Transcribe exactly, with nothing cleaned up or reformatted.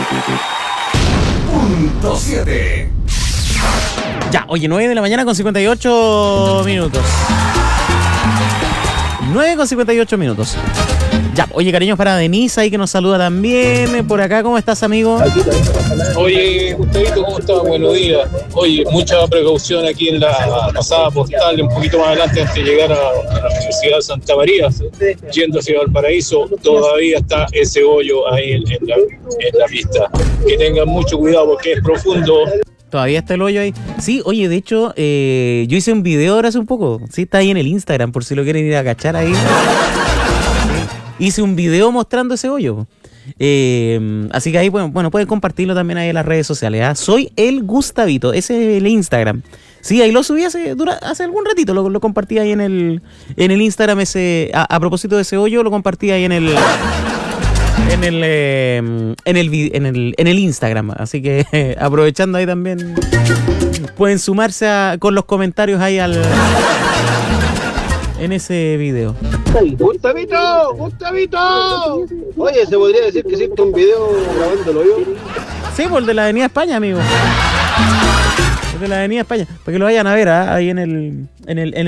Punto siete. Ya, oye, nueve de la mañana con cincuenta y ocho minutos. nueve con cincuenta y ocho minutos. Ya, oye, cariños para Denise ahí que nos saluda también. Por acá, ¿cómo estás, amigo? Oye, Gustavito, ¿cómo estás? Buenos días. Oye, mucha precaución aquí en la pasada postal, un poquito más adelante antes de llegar a, a la Universidad de Santa María, yendo hacia Valparaíso, todavía está ese hoyo ahí en, en, la, en la pista. Que tengan mucho cuidado porque es profundo. Todavía está el hoyo ahí. Sí, oye, de hecho, eh, yo hice un video ahora hace un poco. Sí, está ahí en el Instagram, por si lo quieren ir a cachar ahí. Hice un video mostrando ese hoyo. Eh, así que ahí, bueno, bueno, pueden compartirlo también ahí en las redes sociales. ¿eh? Soy el Gustavito, ese es el Instagram. Sí, ahí lo subí hace, dura, hace algún ratito, lo, lo compartí ahí en el, en el Instagram. Ese, a, a propósito de ese hoyo, lo compartí ahí en el... En el, eh, en, el, en, el, en el Instagram. Así que eh, aprovechando ahí también, pueden sumarse a, con los comentarios ahí al en ese video. ¡Gustavito! ¡Gustavito! Oye, ¿se podría decir que hiciste un video grabándolo yo? Sí, por el de la Avenida España, amigo. El de la Avenida España. Para que lo vayan a ver ¿eh? ahí en el, en el, en